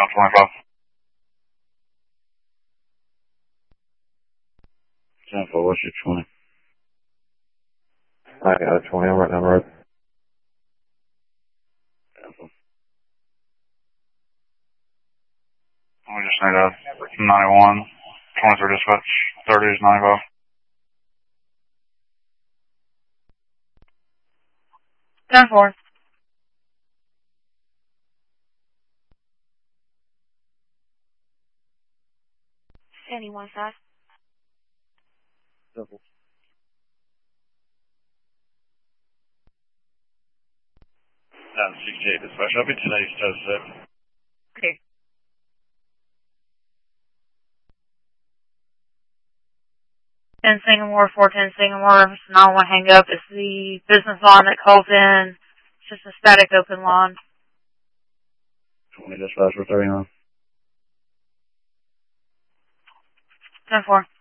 25. 10-4, what's your 20? I got a 20, I'm right down the road. 10-4. We just need a 91, 23 dispatch, 30 is 95. Ten four. Sandy 1-5. 10-4. Down 68 dispatch, I'll be today's test 6. Okay. Ten Singapore, 410 Singapore. It's not one hang up. It's the business line that calls in. It's just a static open line. 20 dispatch for 39. 10-4.